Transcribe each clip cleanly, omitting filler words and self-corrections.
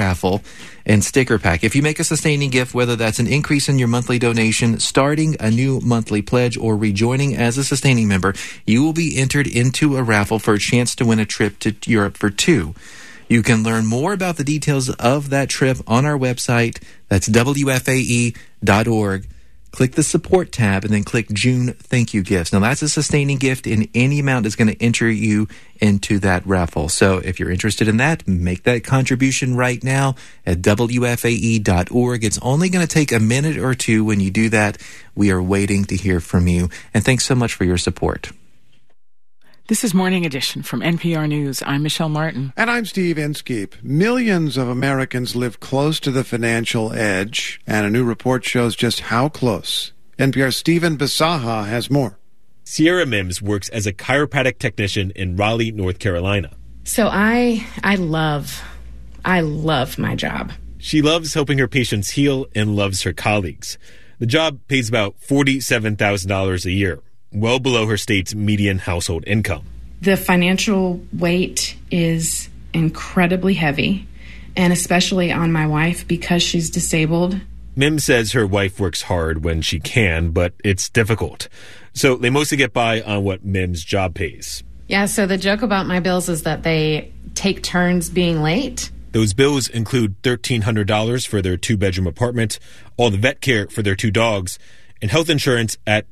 raffle and sticker pack. If you make a sustaining gift, whether that's an increase in your monthly donation, starting a new monthly pledge, or rejoining as a sustaining member, you will be entered into a raffle for a chance to win a trip to Europe for two. You can learn more about the details of that trip on our website. That's WFAE.org. Click the support tab and then click June Thank You Gifts. Now, that's a sustaining gift, and any amount is going to enter you into that raffle. So if you're interested in that, make that contribution right now at WFAE.org. It's only going to take a minute or two when you do that. We are waiting to hear from you. And thanks so much for your support. This is Morning Edition from NPR News. I'm Michelle Martin. And I'm Steve Inskeep. Millions of Americans live close to the financial edge, and a new report shows just how close. NPR's Stephen Bisaha has more. Sierra Mims works as a chiropractic technician in Raleigh, North Carolina. So I love my job. She loves helping her patients heal and loves her colleagues. The job pays about $47,000 a year, well below her state's median household income. The financial weight is incredibly heavy, and especially on my wife because she's disabled. Mims says her wife works hard when she can, but it's difficult. So they mostly get by on what Mims' job pays. Yeah, so the joke about my bills is that they take turns being late. Those bills include $1,300 for their two-bedroom apartment, all the vet care for their two dogs, and health insurance at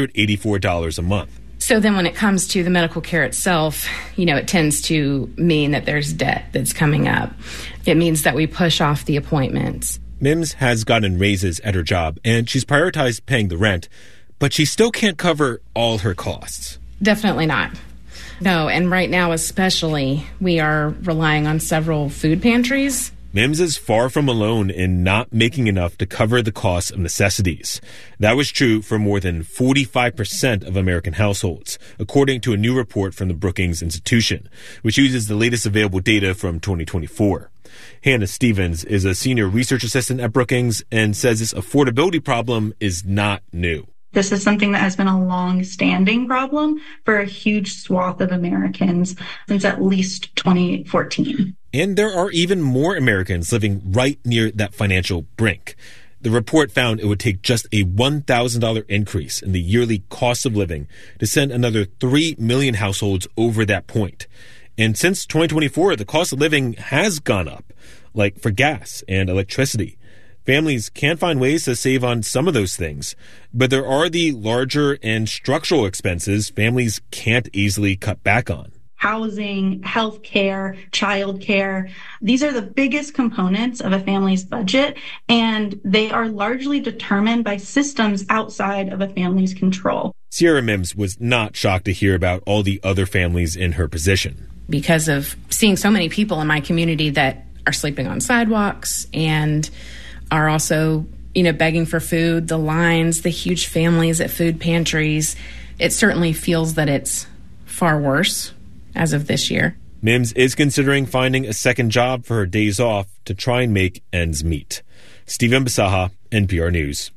$384 a month. So then when it comes to the medical care itself, it tends to mean that there's debt that's coming up. It means that we push off the appointments. Mims has gotten raises at her job, and she's prioritized paying the rent, but she still can't cover all her costs. Definitely not. No, and right now especially, we are relying on several food pantries. Mims is far from alone in not making enough to cover the costs of necessities. That was true for more than 45% of American households, according to a new report from the Brookings Institution, which uses the latest available data from 2024. Hannah Stevens is a senior research assistant at Brookings and says this affordability problem is not new. This is something that has been a long-standing problem for a huge swath of Americans since at least 2014. And there are even more Americans living right near that financial brink. The report found it would take just a $1,000 increase in the yearly cost of living to send another 3 million households over that point. And since 2024, the cost of living has gone up, like for gas and electricity. Families can find ways to save on some of those things, but there are the larger and structural expenses families can't easily cut back on. Housing, health care, child care. These are the biggest components of a family's budget, and they are largely determined by systems outside of a family's control. Sierra Mims was not shocked to hear about all the other families in her position. Because of seeing so many people in my community that are sleeping on sidewalks and are also, begging for food, the lines, the huge families at food pantries, it certainly feels that it's far worse as of this year. Mims is considering finding a second job for her days off to try and make ends meet. Stephen Bisaha, NPR News.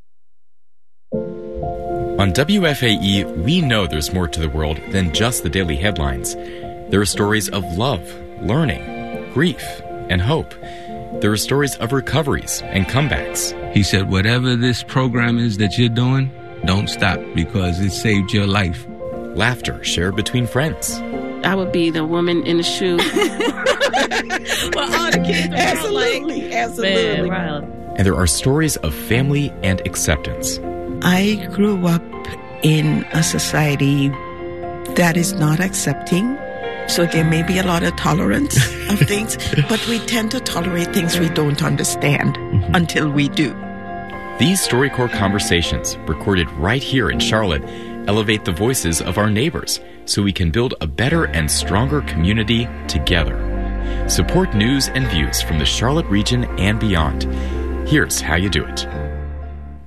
On WFAE, we know there's more to the world than just the daily headlines. There are stories of love, learning, grief, and hope. There are stories of recoveries and comebacks. He said, whatever this program is that you're doing, don't stop because it saved your life. Laughter shared between friends. I would be the woman in the shoe. Well, all the kids are absolutely. Man, right. And there are stories of family and acceptance. I grew up in a society that is not accepting. So there may be a lot of tolerance of things, but we tend to tolerate things we don't understand until we do. These StoryCorps conversations, recorded right here in Charlotte, elevate the voices of our neighbors so we can build a better and stronger community together. Support news and views from the Charlotte region and beyond. Here's how you do it.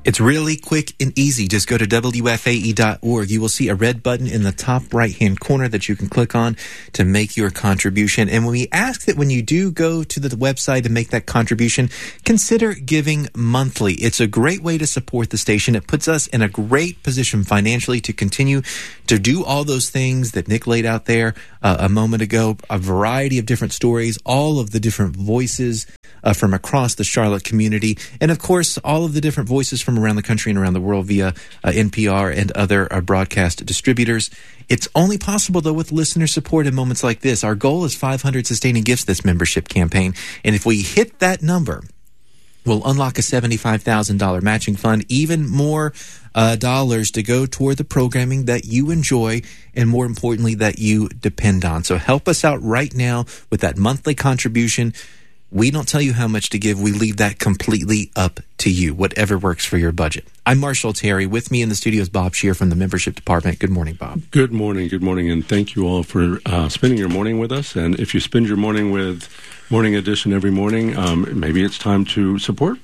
It's really quick and easy. Just go to WFAE.org. You will see a red button in the top right-hand corner that you can click on to make your contribution. And when we ask that when you do go to the website and make that contribution, consider giving monthly. It's a great way to support the station. It puts us in a great position financially to continue to do all those things that Nick laid out there a moment ago, a variety of different stories, all of the different voices from across the Charlotte community, and of course, all of the different voices from around the country and around the world via NPR and other broadcast distributors. It's only possible, though, with listener support in moments like this. Our goal is 500 sustaining gifts this membership campaign, and if we hit that number, we'll unlock a $75,000 matching fund, even more dollars to go toward the programming that you enjoy and, more importantly, that you depend on. So help us out right now with that monthly contribution. We don't tell you how much to give. We leave that completely up to you, whatever works for your budget. I'm Marshall Terry. With me in the studio is Bob Scheer from the membership department. Good morning, Bob. Good morning, and thank you all for spending your morning with us. And if you spend your morning with Morning Edition every morning, maybe it's time to support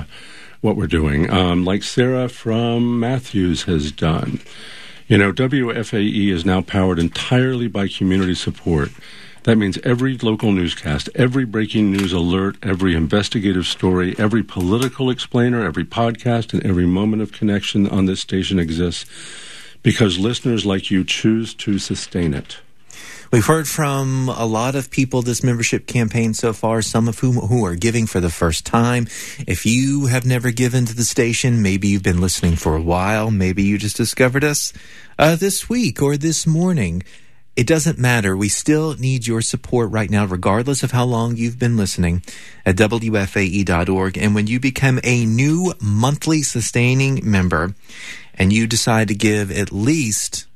what we're doing, like Sarah from Matthews has done. You know, WFAE is now powered entirely by community support. That means every local newscast, every breaking news alert, every investigative story, every political explainer, every podcast, and every moment of connection on this station exists because listeners like you choose to sustain it. We've heard from a lot of people this membership campaign so far, some of whom who are giving for the first time. If you have never given to the station, maybe you've been listening for a while, maybe you just discovered us this week or this morning. It doesn't matter. We still need your support right now, regardless of how long you've been listening at WFAE.org. And when you become a new monthly sustaining member and you decide to give at least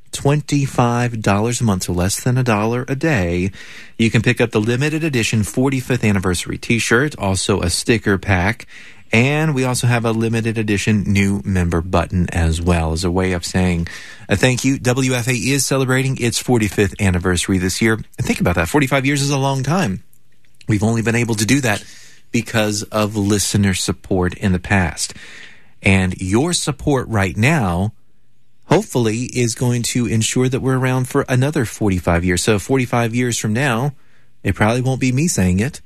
$25 a month, so less than $1 a day, you can pick up the limited edition 45th anniversary t-shirt, also a sticker pack, and we also have a limited edition new member button as well as a way of saying thank you. WFAE is celebrating its 45th anniversary this year. And think about that. 45 years is a long time. We've only been able to do that because of listener support in the past. And your support right now, hopefully, is going to ensure that we're around for another 45 years. So 45 years from now, it probably won't be me saying it.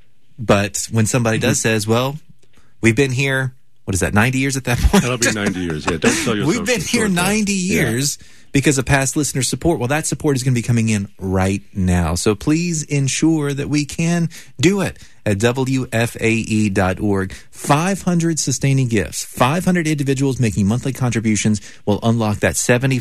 But when somebody does says, well, we've been here, what is that, 90 years at that point? That'll be 90 years, yeah. Don't sell yourself. We've been here 90 years because of past listener support. Well, that support is going to be coming in right now. So please ensure that we can do it at WFAE.org. 500 sustaining gifts, 500 individuals making monthly contributions will unlock that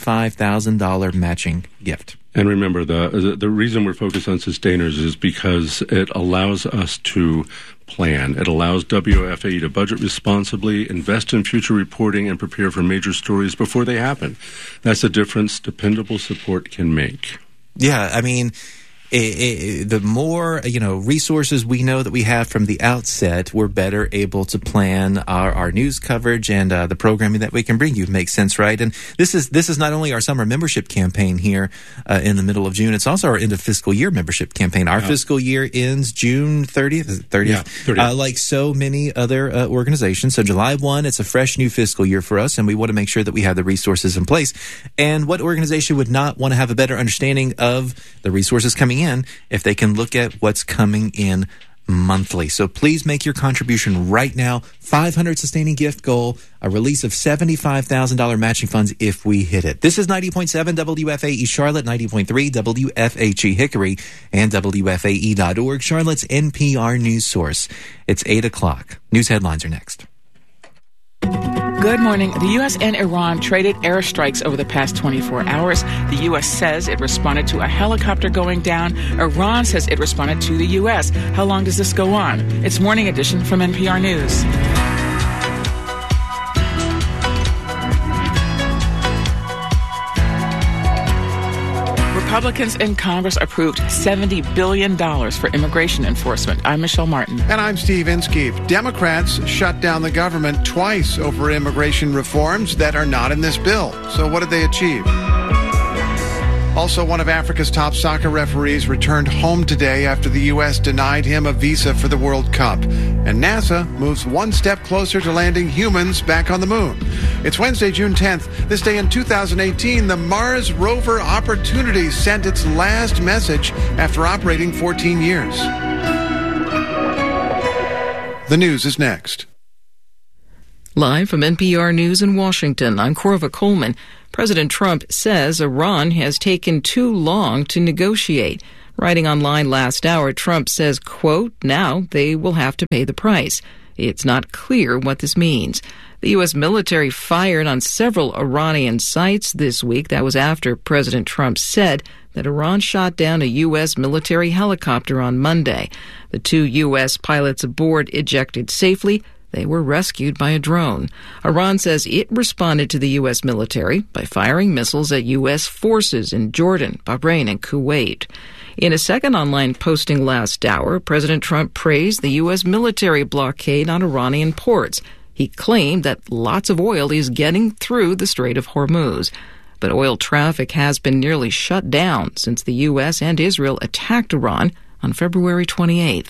$75,000 matching gift. And remember, the reason we're focused on sustainers is because it allows us to plan. It allows WFAE to budget responsibly, invest in future reporting, and prepare for major stories before they happen. That's the difference dependable support can make. Yeah, I mean, the more resources we know that we have from the outset, we're better able to plan our news coverage and the programming that we can bring you. Makes sense, right? And this is not only our summer membership campaign here in the middle of June. It's also our end of fiscal year membership campaign. Our fiscal year ends June 30th. 30th. Like so many other organizations. So July 1, it's a fresh new fiscal year for us, and we want to make sure that we have the resources in place. And what organization would not want to have a better understanding of the resources coming in if they can look at what's coming in monthly? So please make your contribution right now. 500 sustaining gift goal, a release of $75,000 matching funds if we hit it. This is 90.7 WFAE Charlotte, 90.3 WFHE Hickory, and WFAE.org, Charlotte's NPR news source. It's 8 o'clock. News headlines are next. Good morning. The U.S. and Iran traded airstrikes over the past 24 hours. The U.S. says it responded to a helicopter going down. Iran says it responded to the U.S. How long does this go on? It's Morning Edition from NPR News. Republicans in Congress approved $70 billion for immigration enforcement. I'm Michelle Martin. And I'm Steve Inskeep. Democrats shut down the government twice over immigration reforms that are not in this bill. So what did they achieve? Also, one of Africa's top soccer referees returned home today after the U.S. denied him a visa for the World Cup. And NASA moves one step closer to landing humans back on the moon. It's Wednesday, June 10th. This day in 2018, the Mars rover Opportunity sent its last message after operating 14 years. The news is next. Live from NPR News in Washington, I'm Corva Coleman. President Trump says Iran has taken too long to negotiate. Writing online last hour, Trump says, quote, now they will have to pay the price. It's not clear what this means. The U.S. military fired on several Iranian sites this week. That was after President Trump said that Iran shot down a U.S. military helicopter on Monday. The 2 U.S. pilots aboard ejected safely. They were rescued by a drone. Iran says it responded to the U.S. military by firing missiles at U.S. forces in Jordan, Bahrain, and Kuwait. In a second online posting last hour, President Trump praised the U.S. military blockade on Iranian ports. He claimed that lots of oil is getting through the Strait of Hormuz. But oil traffic has been nearly shut down since the U.S. and Israel attacked Iran on February 28th.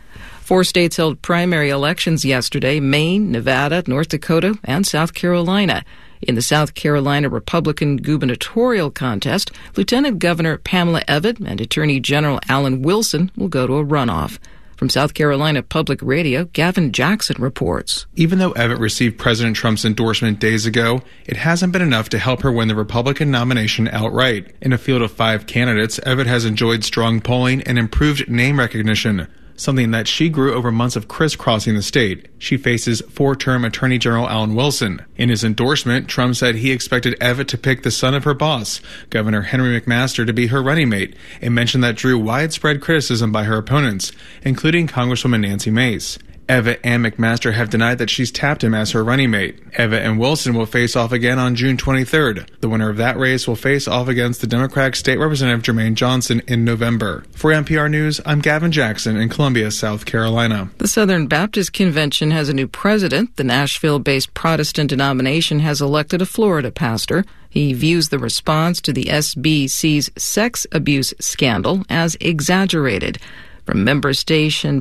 4 states held primary elections yesterday: Maine, Nevada, North Dakota, and South Carolina. In the South Carolina Republican gubernatorial contest, Lieutenant Governor Pamela Evette and Attorney General Alan Wilson will go to a runoff. From South Carolina Public Radio, Gavin Jackson reports. Even though Evette received President Trump's endorsement days ago, it hasn't been enough to help her win the Republican nomination outright. In a field of 5 candidates, Evette has enjoyed strong polling and improved name recognition, something that she grew over months of crisscrossing the state. She faces 4-term Attorney General Alan Wilson. In his endorsement, Trump said he expected Evette to pick the son of her boss, Governor Henry McMaster, to be her running mate, and mentioned that drew widespread criticism by her opponents, including Congresswoman Nancy Mace. Evette and McMaster have denied that she's tapped him as her running mate. Evette and Wilson will face off again on June 23rd. The winner of that race will face off against the Democratic State Representative Jermaine Johnson in November. For NPR News, I'm Gavin Jackson in Columbia, South Carolina. The Southern Baptist Convention has a new president. The Nashville-based Protestant denomination has elected a Florida pastor. He views the response to the SBC's sex abuse scandal as exaggerated. From member station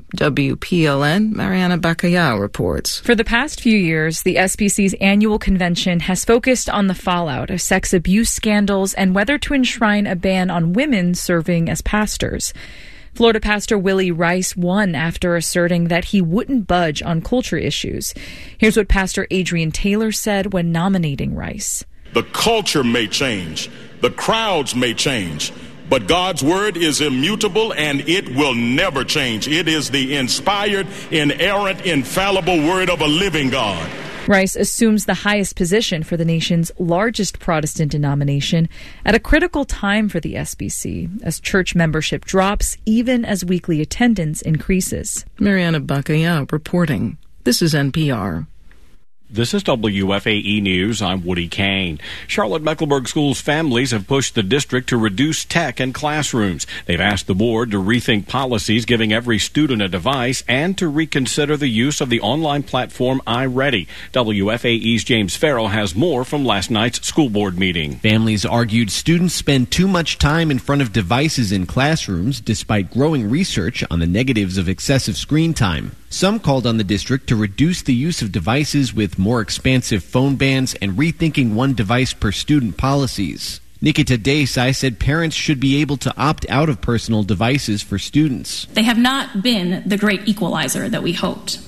WPLN, Mariana Bacallao reports. For the past few years, the SBC's annual convention has focused on the fallout of sex abuse scandals and whether to enshrine a ban on women serving as pastors. Florida pastor Willie Rice won after asserting that he wouldn't budge on culture issues. Here's what Pastor Adrian Taylor said when nominating Rice. The culture may change. The crowds may change. But God's word is immutable and it will never change. It is the inspired, inerrant, infallible word of a living God. Rice assumes the highest position for the nation's largest Protestant denomination at a critical time for the SBC, as church membership drops even as weekly attendance increases. Mariana Bacallao reporting. This is NPR. This is WFAE News. I'm Woody Kane. Charlotte-Mecklenburg schools' families have pushed the district to reduce tech in classrooms. They've asked the board to rethink policies giving every student a device and to reconsider the use of the online platform iReady. WFAE's James Farrell has more from last night's school board meeting. Families argued students spend too much time in front of devices in classrooms despite growing research on the negatives of excessive screen time. Some called on the district to reduce the use of devices with more expansive phone bans and rethinking one device per student policies. Nikita Desai said parents should be able to opt out of personal devices for students. They have not been the great equalizer that we hoped.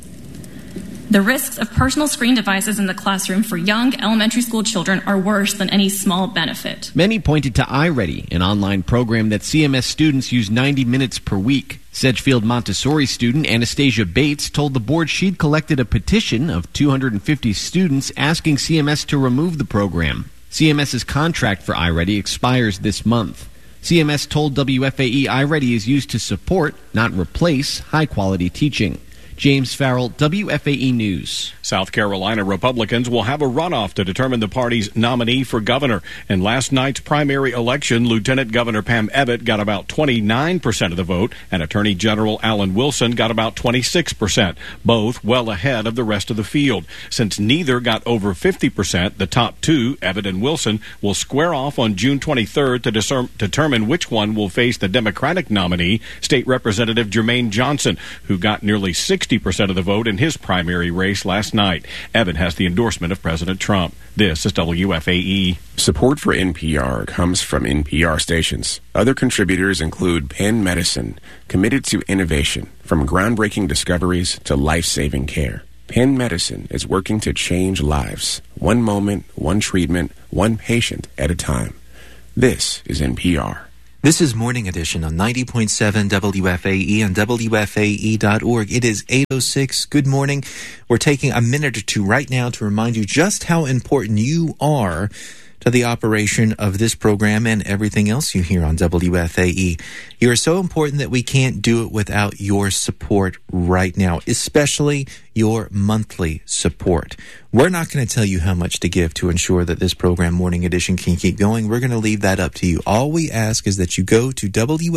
The risks of personal screen devices in the classroom for young elementary school children are worse than any small benefit. Many pointed to iReady, an online program that CMS students use 90 minutes per week. Sedgefield Montessori student Anastasia Bates told the board she'd collected a petition of 250 students asking CMS to remove the program. CMS's contract for iReady expires this month. CMS told WFAE iReady is used to support, not replace, high-quality teaching. James Farrell, WFAE News. South Carolina Republicans will have a runoff to determine the party's nominee for governor. In last night's primary election, Lieutenant Governor Pam Abbott got about 29% of the vote, and Attorney General Alan Wilson got about 26%, both well ahead of the rest of the field. Since neither got over 50%, the top two, Abbott and Wilson, will square off on June 23rd to determine which one will face the Democratic nominee, State Representative Jermaine Johnson, who got nearly 60% of the vote in his primary race last night. Abbott has the endorsement of President Trump. This is WFAE. Support for NPR comes from NPR stations. Other contributors include Penn Medicine, committed to innovation, from groundbreaking discoveries to life-saving care. Penn Medicine is working to change lives, one moment, one treatment, one patient at a time. This is NPR. This is Morning Edition on 90.7 WFAE and WFAE.org. It is 8:06. Good morning. We're taking a minute or two right now to remind you just how important you are to the operation of this program and everything else you hear on WFAE. You are so important that we can't do it without your support right now, especially your monthly support. We're not going to tell you how much to give to ensure that this program, Morning Edition, can keep going. We're going to leave that up to you. All we ask is that you go to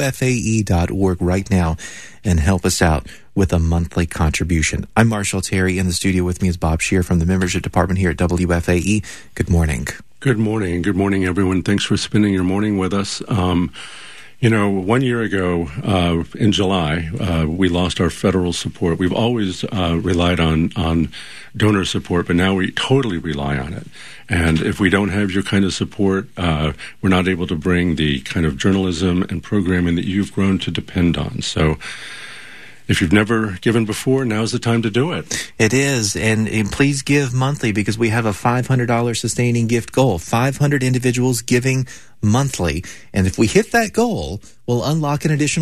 WFAE.org right now and help us out with a monthly contribution. I'm Marshall Terry. In the studio with me is Bob Scheer from the membership department here at WFAE. Good morning. Good morning. Good morning, everyone. Thanks for spending your morning with us. 1 year ago in July, we lost our federal support. We've always relied on donor support, but now we totally rely on it. And if we don't have your kind of support, we're not able to bring the kind of journalism and programming that you've grown to depend on. So if you've never given before, now's the time to do it. It is. And please give monthly because we have a $500 sustaining gift goal. 500 individuals giving monthly. And if we hit that goal, we'll unlock an additional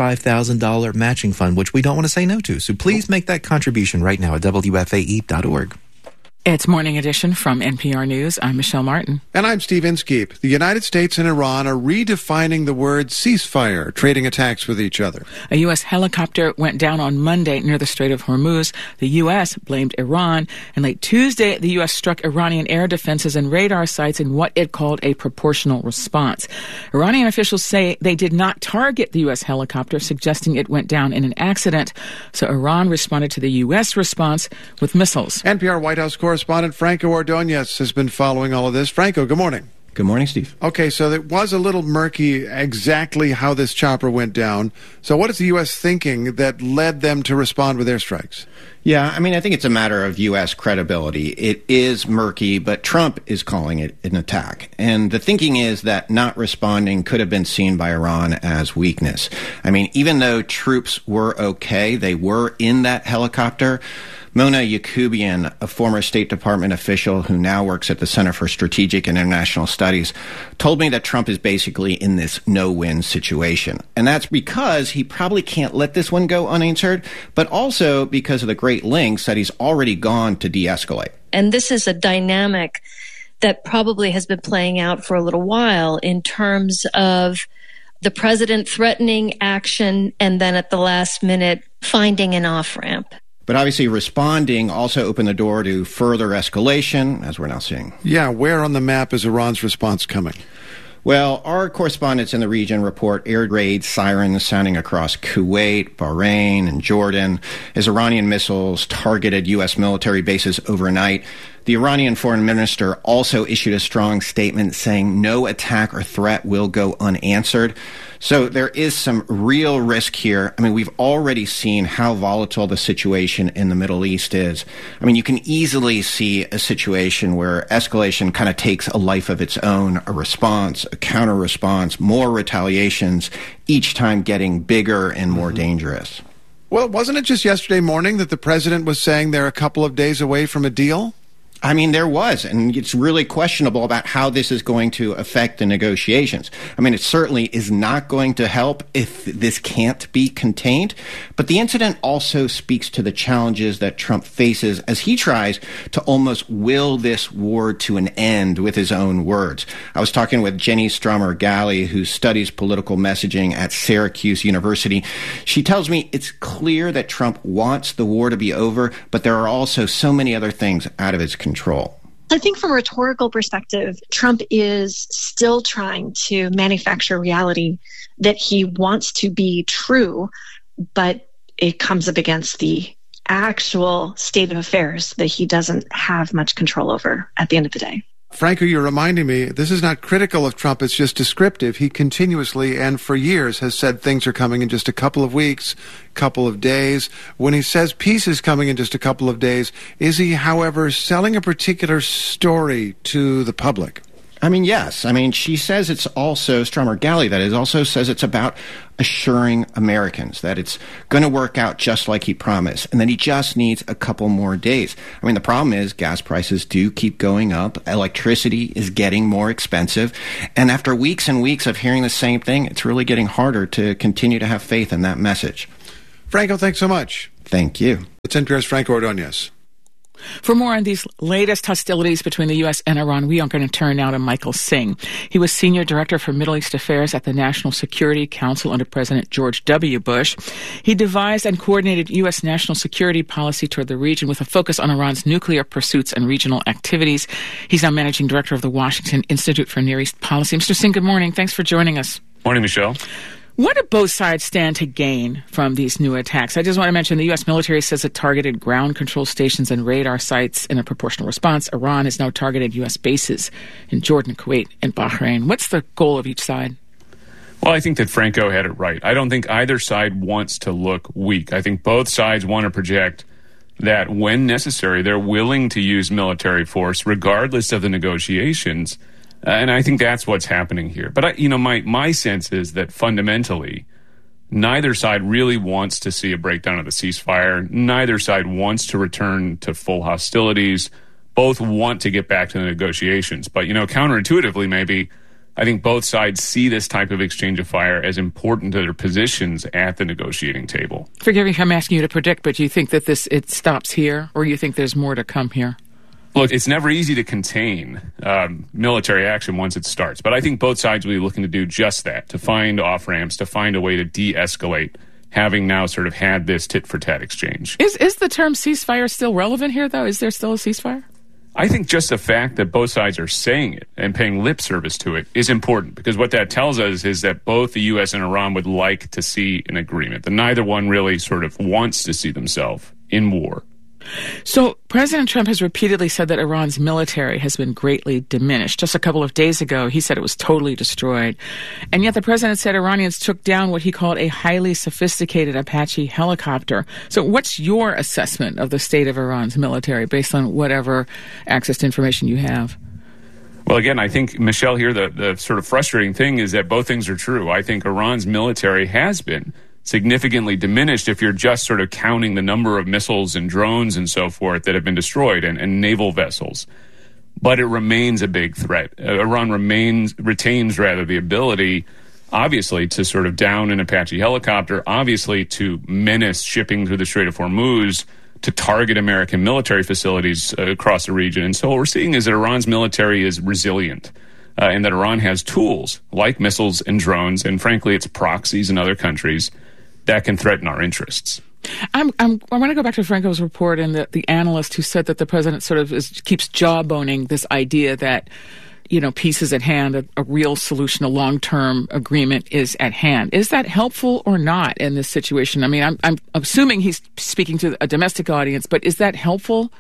$75,000 matching fund, which we don't want to say no to. So please make that contribution right now at WFAE.org. It's Morning Edition from NPR News. I'm Michelle Martin. And I'm Steve Inskeep. The United States and Iran are redefining the word ceasefire, trading attacks with each other. A U.S. helicopter went down on Monday near the Strait of Hormuz. The U.S. blamed Iran. And late Tuesday, the U.S. struck Iranian air defenses and radar sites in what it called a proportional response. Iranian officials say they did not target the U.S. helicopter, suggesting it went down in an accident. So Iran responded to the U.S. response with missiles. NPR White House correspondent Franco Ordonez has been following all of this. Franco, good morning. Good morning, Steve. Okay, so it was a little murky exactly how this chopper went down. So what is the U.S. thinking that led them to respond with airstrikes? Yeah, I think it's a matter of U.S. credibility. It is murky, but Trump is calling it an attack. And the thinking is that not responding could have been seen by Iran as weakness. Even though troops were okay, they were in that helicopter. Mona Yacoubian, a former State Department official who now works at the Center for Strategic and International Studies, told me that Trump is basically in this no-win situation. And that's because he probably can't let this one go unanswered, but also because of the great lengths that he's already gone to de-escalate. And this is a dynamic that probably has been playing out for a little while in terms of the president threatening action and then at the last minute finding an off-ramp. But obviously responding also opened the door to further escalation, as we're now seeing. Yeah, where on the map is Iran's response coming? Well, our correspondents in the region report air raid sirens sounding across Kuwait, Bahrain, and Jordan as Iranian missiles targeted U.S. military bases overnight. The Iranian foreign minister also issued a strong statement saying no attack or threat will go unanswered. So there is some real risk here. We've already seen how volatile the situation in the Middle East is. You can easily see a situation where escalation kind of takes a life of its own, a response, a counter-response, more retaliations, each time getting bigger and more dangerous. Well, wasn't it just yesterday morning that the president was saying they're a couple of days away from a deal? I mean, there was, and it's really questionable about how this is going to affect the negotiations. I mean, it certainly is not going to help if this can't be contained, but the incident also speaks to the challenges that Trump faces as he tries to almost will this war to an end with his own words. I was talking with Jenny Stromer-Galley, who studies political messaging at Syracuse University. She tells me it's clear that Trump wants the war to be over, but there are also so many other things out of his control. I think from a rhetorical perspective, Trump is still trying to manufacture reality that he wants to be true, but it comes up against the actual state of affairs that he doesn't have much control over at the end of the day. Franco, you're reminding me, this is not critical of Trump, it's just descriptive. He continuously and for years has said things are coming in just a couple of weeks, couple of days. When he says peace is coming in just a couple of days, is he, however, selling a particular story to the public? I mean, yes. I mean, she says it's also, Stromer-Galley, that is, also says it's about assuring Americans that it's going to work out just like he promised, and that he just needs a couple more days. I mean, the problem is gas prices do keep going up. Electricity is getting more expensive. And after weeks and weeks of hearing the same thing, it's really getting harder to continue to have faith in that message. Franco, thanks so much. Thank you. It's NPR's Franco Ordonez. For more on these latest hostilities between the U.S. and Iran, we are going to turn now to Michael Singh. He was Senior Director for Middle East Affairs at the National Security Council under President George W. Bush. He devised and coordinated U.S. national security policy toward the region with a focus on Iran's nuclear pursuits and regional activities. He's now Managing Director of the Washington Institute for Near East Policy. Mr. Singh, good morning. Thanks for joining us. Morning, Michelle. What do both sides stand to gain from these new attacks? I just want to mention the U.S. military says it targeted ground control stations and radar sites in a proportional response. Iran has now targeted U.S. bases in Jordan, Kuwait, and Bahrain. What's the goal of each side? Well, I think that Franco had it right. I don't think either side wants to look weak. I think both sides want to project that when necessary, they're willing to use military force regardless of the negotiations. And I think that's what's happening here. But, my sense is that fundamentally, neither side really wants to see a breakdown of the ceasefire. Neither side wants to return to full hostilities. Both want to get back to the negotiations. But, counterintuitively, maybe, I think both sides see this type of exchange of fire as important to their positions at the negotiating table. Forgive me if I'm asking you to predict, but do you think that it stops here, or you think there's more to come here? Look, it's never easy to contain military action once it starts, but I think both sides will be looking to do just that, to find off-ramps, to find a way to de-escalate, having now sort of had this tit-for-tat exchange. Is the term ceasefire still relevant here, though? Is there still a ceasefire? I think just the fact that both sides are saying it and paying lip service to it is important, because what that tells us is that both the U.S. and Iran would like to see an agreement, that neither one really sort of wants to see themselves in war. So President Trump has repeatedly said that Iran's military has been greatly diminished. Just a couple of days ago, he said it was totally destroyed. And yet the president said Iranians took down what he called a highly sophisticated Apache helicopter. So what's your assessment of the state of Iran's military based on whatever access to information you have? Well, again, I think, Michelle, here, the sort of frustrating thing is that both things are true. I think Iran's military has been significantly diminished if you're just sort of counting the number of missiles and drones and so forth that have been destroyed and naval vessels. But it remains a big threat. Iran retains the ability, obviously, to sort of down an Apache helicopter, obviously to menace shipping through the Strait of Hormuz, to target American military facilities across the region. And so what we're seeing is that Iran's military is resilient. And that Iran has tools like missiles and drones, and frankly, its proxies in other countries that can threaten our interests. I want to go back to Franco's report and the analyst who said that the president sort of keeps jawboning this idea that, peace is at hand, a real solution, a long-term agreement is at hand. Is that helpful or not in this situation? I mean, I'm assuming he's speaking to a domestic audience, but is that helpful?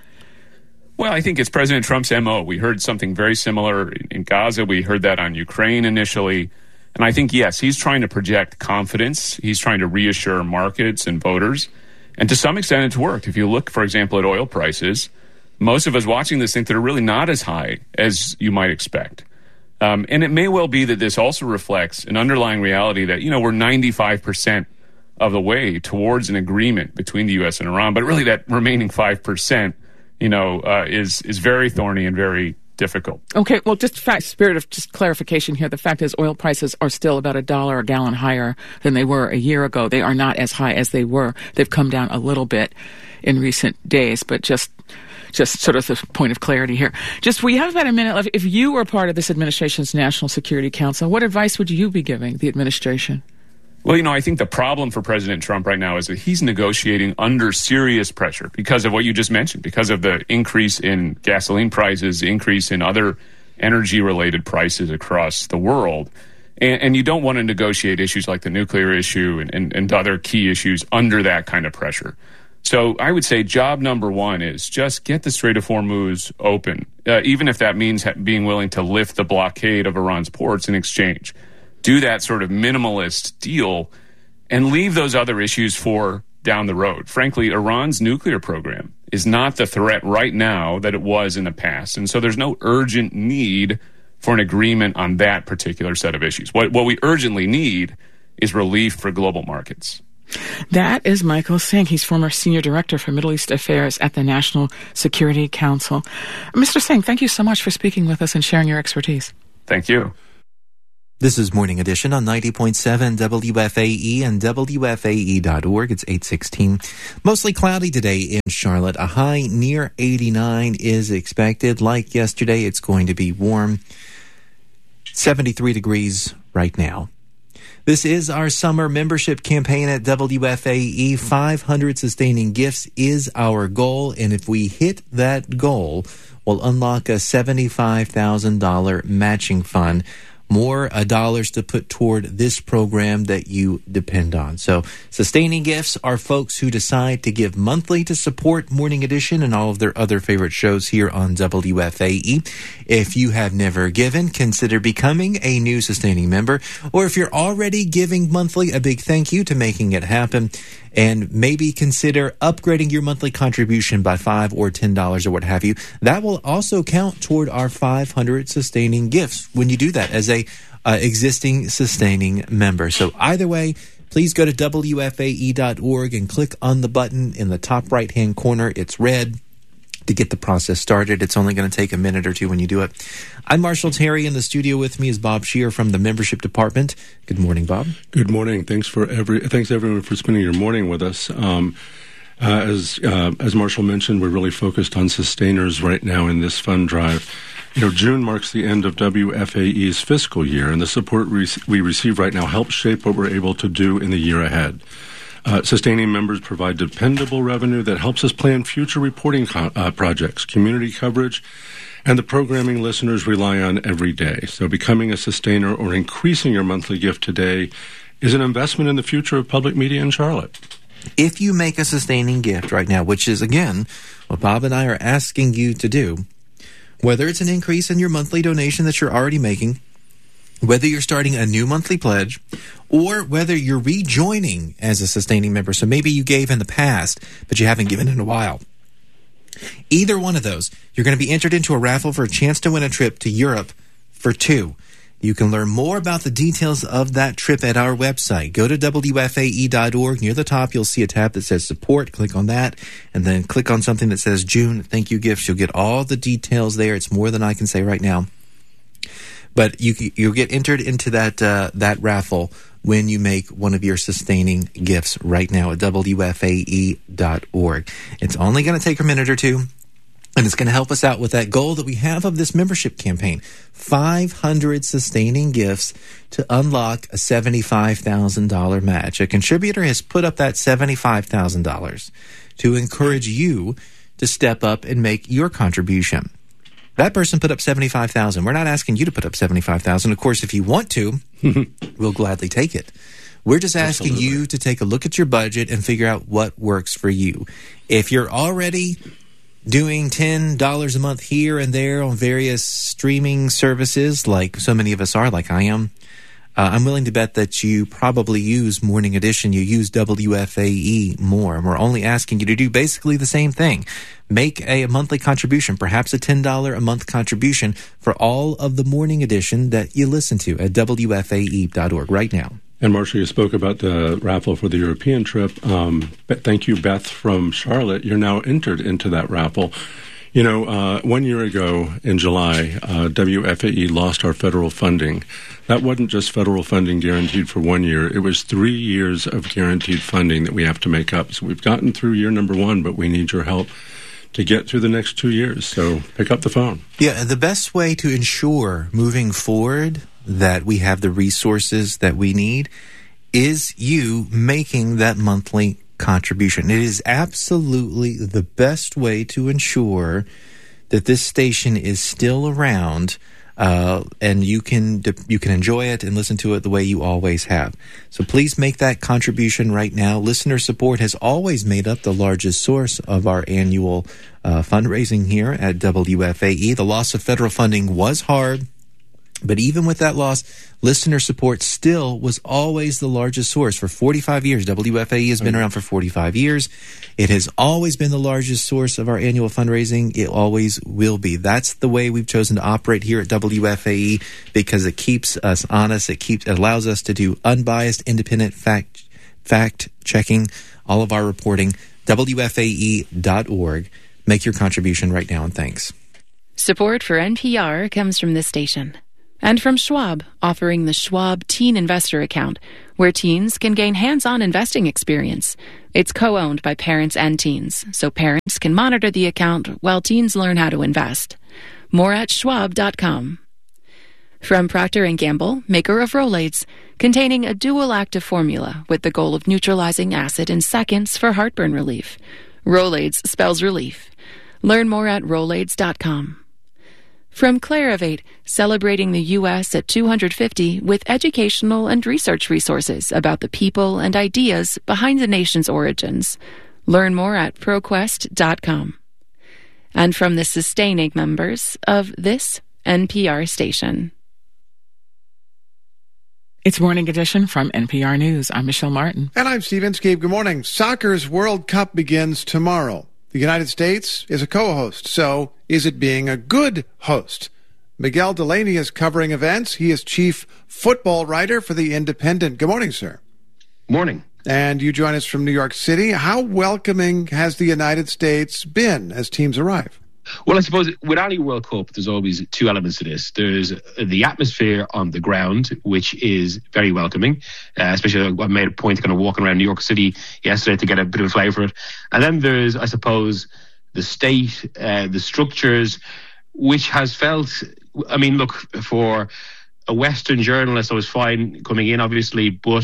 Well, I think it's President Trump's MO. We heard something very similar in Gaza. We heard that on Ukraine initially. And I think, yes, he's trying to project confidence. He's trying to reassure markets and voters. And to some extent, it's worked. If you look, for example, at oil prices, most of us watching this think they're really not as high as you might expect. And it may well be that this also reflects an underlying reality that, we're 95% of the way towards an agreement between the U.S. and Iran. But really that remaining 5% is very thorny and very difficult. Okay, well, just spirit of just clarification here. The fact is oil prices are still about $1 a gallon higher than they were a year ago. They are not as high as they were. They've come down a little bit in recent days, but just sort of the point of clarity here. We have about a minute left. If you were part of this administration's National Security Council, what advice would you be giving the administration? Well, I think the problem for President Trump right now is that he's negotiating under serious pressure because of what you just mentioned, because of the increase in gasoline prices, increase in other energy-related prices across the world. And you don't want to negotiate issues like the nuclear issue and other key issues under that kind of pressure. So I would say job number one is just get the Strait of Hormuz open, even if that means being willing to lift the blockade of Iran's ports in exchange. Do that sort of minimalist deal and leave those other issues for down the road. Frankly, Iran's nuclear program is not the threat right now that it was in the past. And so there's no urgent need for an agreement on that particular set of issues. What we urgently need is relief for global markets. That is Michael Singh. He's former Senior Director for Middle East Affairs at the National Security Council. Mr. Singh, thank you so much for speaking with us and sharing your expertise. Thank you. This is Morning Edition on 90.7 WFAE and WFAE.org. It's 8:16. Mostly cloudy today in Charlotte. A high near 89 is expected. Like yesterday, it's going to be warm. 73 degrees right now. This is our summer membership campaign at WFAE. 500 sustaining gifts is our goal, and if we hit that goal, we'll unlock a $75,000 matching fund. More dollars to put toward this program that you depend on. So sustaining gifts are folks who decide to give monthly to support Morning Edition and all of their other favorite shows here on WFAE. If you have never given, consider becoming a new sustaining member. Or if you're already giving monthly, a big thank you to making it happen. And maybe consider upgrading your monthly contribution by $5 or $10 or what have you. That will also count toward our 500 sustaining gifts when you do that as a existing sustaining member. So either way, please go to WFAE.org and click on the button in the top right-hand corner. It's red to get the process started. It's only going to take a minute or two when you do it. I'm Marshall Terry. In the studio with me is Bob Shear from the membership department. Good morning, Bob. Good morning. Thanks everyone for spending your morning with us. As Marshall mentioned, we're really focused on sustainers right now in this fund drive. June marks the end of WFAE's fiscal year, and the support we receive right now helps shape what we're able to do in the year ahead. Sustaining members provide dependable revenue that helps us plan future reporting projects, community coverage, and the programming listeners rely on every day. So becoming a sustainer or increasing your monthly gift today is an investment in the future of public media in Charlotte. If you make a sustaining gift right now, which is, again, what Bob and I are asking you to do, whether it's an increase in your monthly donation that you're already making, whether you're starting a new monthly pledge, or whether you're rejoining as a sustaining member. So maybe you gave in the past, but you haven't given in a while. Either one of those, you're going to be entered into a raffle for a chance to win a trip to Europe for two. You can learn more about the details of that trip at our website. Go to WFAE.org. Near the top, you'll see a tab that says support. Click on that, and then click on something that says June Thank You Gifts. You'll get all the details there. It's more than I can say right now. But you'll get entered into that raffle when you make one of your sustaining gifts right now at WFAE.org. It's only going to take a minute or two, and it's going to help us out with that goal that we have of this membership campaign. 500 sustaining gifts to unlock a $75,000 match. A contributor has put up that $75,000 to encourage you to step up and make your contribution. That person put up $75,000. We're not asking you to put up $75,000. Of course, if you want to, we'll gladly take it. We're just asking you to take a look at your budget and figure out what works for you. If you're already doing $10 a month here and there on various streaming services, like so many of us are, like I am, I'm willing to bet that you probably use Morning Edition. You use WFAE more. And we're only asking you to do basically the same thing. Make a monthly contribution, perhaps a $10 a month contribution for all of the Morning Edition that you listen to at WFAE.org right now. And Marcia, you spoke about the raffle for the European trip. Thank you, Beth from Charlotte. You're now entered into that raffle. 1 year ago in July, WFAE lost our federal funding. That wasn't just federal funding guaranteed for 1 year. It was 3 years of guaranteed funding that we have to make up. So we've gotten through year number 1, but we need your help to get through the next 2 years. So pick up the phone. Yeah, the best way to ensure moving forward that we have the resources that we need is you making that monthly contribution. It is absolutely the best way to ensure that this station is still around, and you can enjoy it and listen to it the way you always have. So please make that contribution right now. Listener support has always made up the largest source of our annual fundraising here at WFAE. The loss of federal funding was hard, but even with that loss, listener support still was always the largest source. For 45 years, WFAE has been around for 45 years. It has always been the largest source of our annual fundraising. It always will be. That's the way we've chosen to operate here at WFAE because it keeps us honest. It allows us to do unbiased, independent fact checking, all of our reporting. WFAE.org. Make your contribution right now, and thanks. Support for NPR comes from this station. And from Schwab, offering the Schwab Teen Investor Account, where teens can gain hands-on investing experience. It's co-owned by parents and teens, so parents can monitor the account while teens learn how to invest. More at schwab.com. From Procter & Gamble, maker of Rolaids, containing a dual active formula with the goal of neutralizing acid in seconds for heartburn relief. Rolaids spells relief. Learn more at Rolaids.com. From Clarivate, celebrating the U.S. at 250 with educational and research resources about the people and ideas behind the nation's origins. Learn more at ProQuest.com. And from the sustaining members of this NPR station. It's Morning Edition from NPR News. I'm Michelle Martin. And I'm Steve Inskeep. Good morning. Soccer's World Cup begins tomorrow. The United States is a co-host, so is it being a good host? Miguel Delaney is covering events. He is chief football writer for The Independent. Good morning, sir. Morning. And you join us from New York City. How welcoming has the United States been as teams arrive? Well, I suppose with any World Cup, there's always two elements to this. There's the atmosphere on the ground, which is very welcoming, especially I made a point of kind of walking around New York City yesterday to get a bit of a flavour for it. And then there's, I suppose, the state, the structures, which has felt, I mean, look, for a Western journalist, I was fine coming in, obviously, but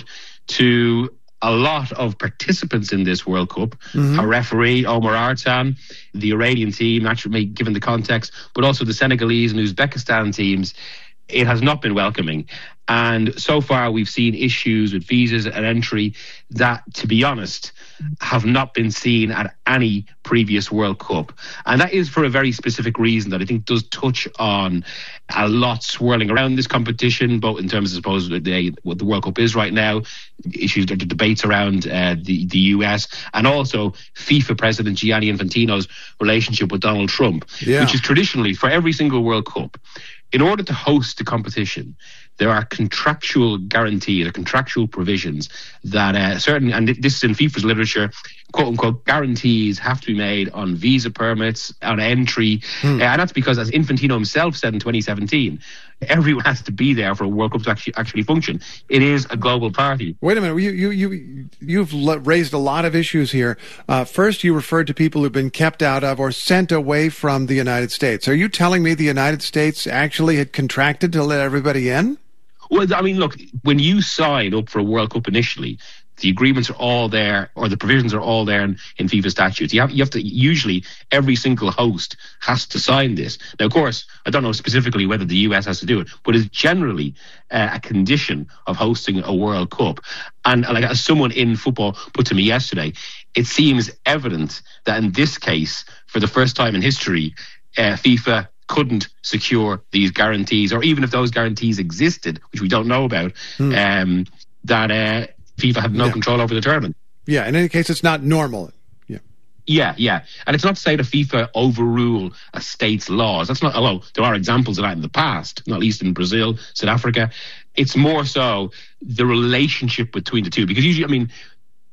to a lot of participants in this World Cup, a referee, Omar Artan, the Iranian team, naturally given the context, but also the Senegalese and Uzbekistan teams, it has not been welcoming. And so far we've seen issues with visas and entry that, to be honest, have not been seen at any previous World Cup. And that is for a very specific reason that I think does touch on a lot swirling around this competition, both in terms of, I suppose, what the World Cup is right now, issues, the debates around the US, and also FIFA President Gianni Infantino's relationship with Donald Trump, which is traditionally, for every single World Cup, in order to host the competition, there are contractual guarantees or contractual provisions that certain, and this is in FIFA's literature, quote unquote, guarantees have to be made on visa permits, on entry. And that's because, as Infantino himself said in 2017, everyone has to be there for a World Cup to actually function. It is a global party. Wait a minute. You've raised a lot of issues here. First, you referred to people who've been kept out of or sent away from the United States. Are you telling me the United States actually had contracted to let everybody in? Well, I mean, look, when you sign up for a World Cup initially, the agreements are all there, or the provisions are all there in FIFA statutes. You have to, usually, every single host has to sign this. Now, of course, I don't know specifically whether the US has to do it, but it's generally a condition of hosting a World Cup. And like as someone in football put to me yesterday, it seems evident that in this case, for the first time in history, FIFA couldn't secure these guarantees, or even if those guarantees existed, which we don't know about, that FIFA had no control over the tournament. Yeah, in any case, it's not normal. Yeah. And it's not to say that FIFA overrule a state's laws. That's not, although there are examples of that in the past, not least in Brazil, South Africa. It's more so the relationship between the two. Because usually, I mean,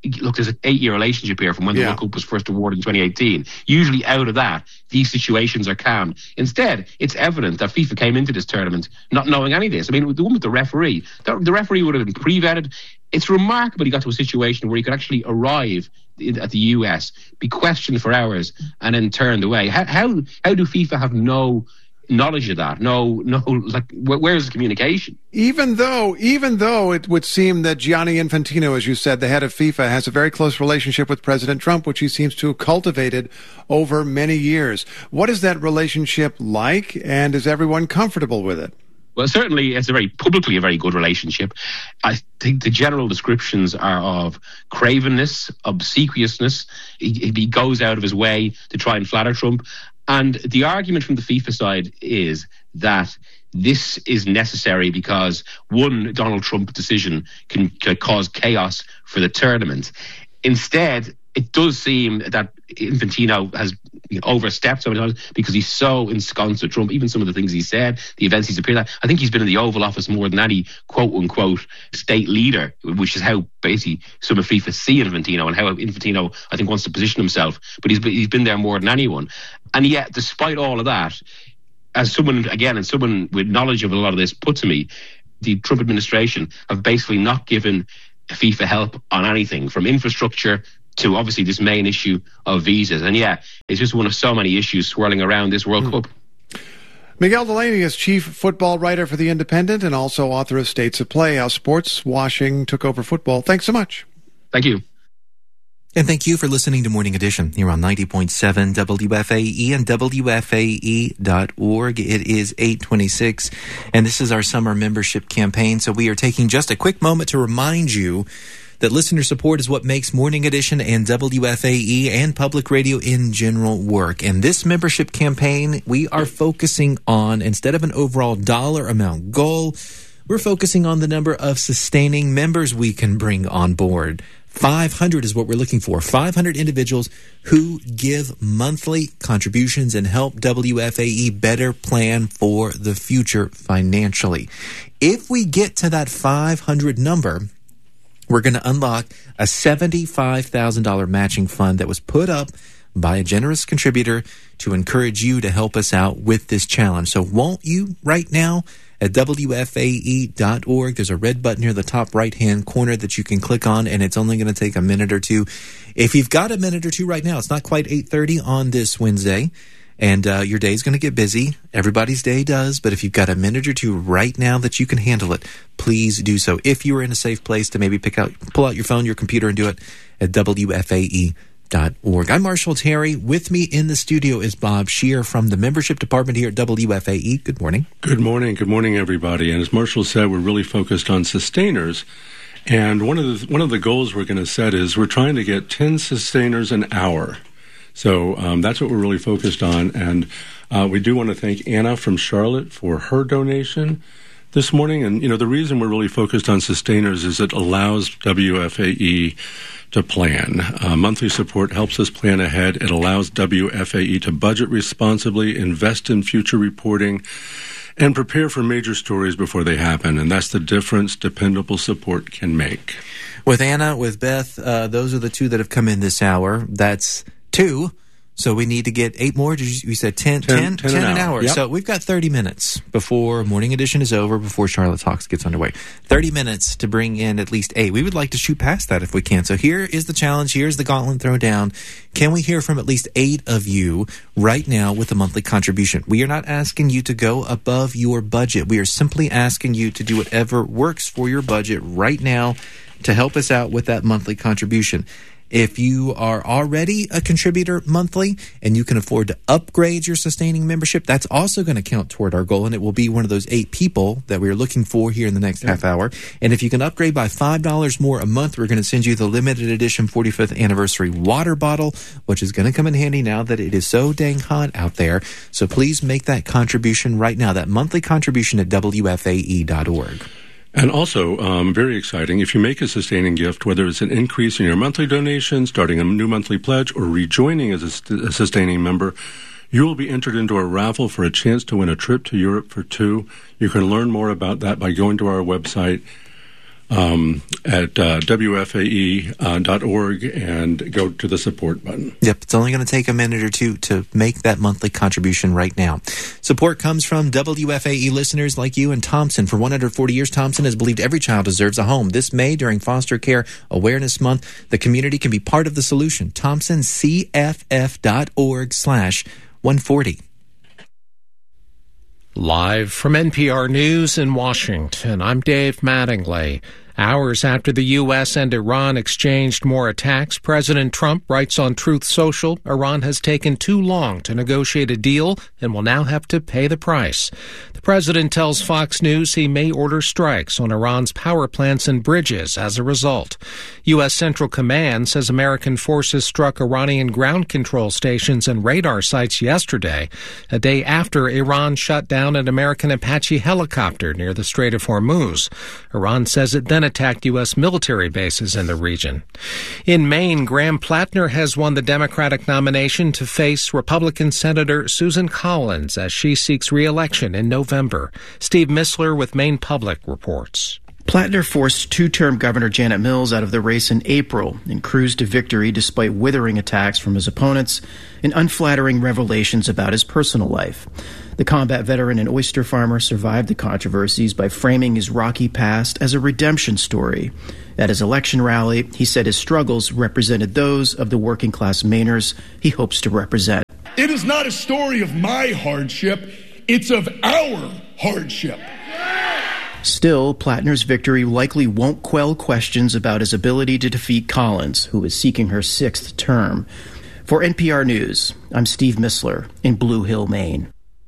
look, there's an 8-year relationship here from when the World Cup was first awarded in 2018. Usually out of that, these situations are calmed. Instead, it's evident that FIFA came into this tournament not knowing any of this. I mean, the one with the referee would have been pre-vetted. It's remarkable he got to a situation where he could actually arrive at the US, be questioned for hours, and then turned away. How do FIFA have no knowledge of that? Where's the communication? Even though it would seem that Gianni Infantino, as you said, the head of FIFA, has a very close relationship with President Trump, which he seems to have cultivated over many years. What is that relationship like, and is everyone comfortable with it? Well, certainly it's a very good relationship. I think the general descriptions are of cravenness, obsequiousness. He goes out of his way to try and flatter Trump. And the argument from the FIFA side is that this is necessary because one Donald Trump decision can cause chaos for the tournament. Instead, it does seem that Infantino has overstepped so many times because he's so ensconced with Trump. Even some of the things he said, the events he's appeared at. I think he's been in the Oval Office more than any quote-unquote state leader, which is how basically some of FIFA see Infantino and how Infantino, I think, wants to position himself. But he's been there more than anyone. And yet, despite all of that, as someone with knowledge of a lot of this put to me, the Trump administration have basically not given FIFA help on anything, from infrastructure to obviously this main issue of visas. And it's just one of so many issues swirling around this World Cup. Miguel Delaney is chief football writer for The Independent and also author of States of Play, How Sports Washing Took Over Football. Thanks so much. Thank you. And thank you for listening to Morning Edition here on 90.7 WFAE and WFAE.org. It is 8:26, and this is our summer membership campaign. So we are taking just a quick moment to remind you that listener support is what makes Morning Edition and WFAE and public radio in general work. And this membership campaign, we are focusing on, instead of an overall dollar amount goal, we're focusing on the number of sustaining members we can bring on board. 500 is what we're looking for. 500 individuals who give monthly contributions and help WFAE better plan for the future financially. If we get to that 500 number, we're going to unlock a $75,000 matching fund that was put up by a generous contributor to encourage you to help us out with this challenge. So won't you right now at WFAE.org, there's a red button here in the top right-hand corner that you can click on, and it's only going to take a minute or two. If you've got a minute or two right now, it's not quite 8:30 on this Wednesday, and your day's going to get busy. Everybody's day does, but if you've got a minute or two right now that you can handle it, please do so. If you are in a safe place to maybe pull out your phone, your computer, and do it at WFAE.org. I'm Marshall Terry. With me in the studio is Bob Scheer from the membership department here at WFAE. Good morning. Good morning. Good morning, everybody. And as Marshall said, we're really focused on sustainers. And one of the goals we're going to set is we're trying to get 10 sustainers an hour. So that's what we're really focused on. And we do want to thank Anna from Charlotte for her donation this morning. And, the reason we're really focused on sustainers is it allows WFAE to plan. Monthly support helps us plan ahead. It allows WFAE to budget responsibly, invest in future reporting, and prepare for major stories before they happen. And that's the difference dependable support can make. With Anna, with Beth, those are the two that have come in this hour. That's 2. So we need to get 8 more. You said 10 an hour. Yep. So we've got 30 minutes before Morning Edition is over, before Charlotte Talks gets underway. 30 minutes to bring in at least 8. We would like to shoot past that if we can. So here is the challenge. Here's the gauntlet thrown down. Can we hear from at least 8 of you right now with a monthly contribution? We are not asking you to go above your budget. We are simply asking you to do whatever works for your budget right now to help us out with that monthly contribution. If you are already a contributor monthly and you can afford to upgrade your sustaining membership, that's also going to count toward our goal, and it will be one of those 8 people that we're looking for here in the next half hour. And if you can upgrade by $5 more a month, we're going to send you the limited edition 45th anniversary water bottle, which is going to come in handy now that it is so dang hot out there. So please make that contribution right now, that monthly contribution at WFAE.org. And also, very exciting, if you make a sustaining gift, whether it's an increase in your monthly donation, starting a new monthly pledge, or rejoining as a sustaining member, you will be entered into a raffle for a chance to win a trip to Europe for 2. You can learn more about that by going to our website, at WFAE.org and go to the support button. Yep, it's only going to take a minute or two to make that monthly contribution right now. Support comes from WFAE listeners like you and Thompson. For 140 years, Thompson has believed every child deserves a home. This May, during Foster Care Awareness Month, the community can be part of the solution. ThompsonCFF.org/140. Live from NPR News in Washington, I'm Dave Mattingly. Hours after the U.S. and Iran exchanged more attacks, President Trump writes on Truth Social, Iran has taken too long to negotiate a deal and will now have to pay the price. The president tells Fox News he may order strikes on Iran's power plants and bridges as a result. U.S. Central Command says American forces struck Iranian ground control stations and radar sites yesterday, a day after Iran shot down an American Apache helicopter near the Strait of Hormuz. Iran says it then attacked U.S. military bases in the region. In Maine, Graham Plattner has won the Democratic nomination to face Republican Senator Susan Collins as she seeks re-election in November. Steve Missler with Maine Public reports. Plattner forced two-term Governor Janet Mills out of the race in April and cruised to victory despite withering attacks from his opponents and unflattering revelations about his personal life. The combat veteran and oyster farmer survived the controversies by framing his rocky past as a redemption story. At his election rally, he said his struggles represented those of the working-class Mainers he hopes to represent. It is not a story of my hardship, it's of our hardship. Still, Plattner's victory likely won't quell questions about his ability to defeat Collins, who is seeking her sixth term. For NPR News, I'm Steve Missler in Blue Hill, Maine.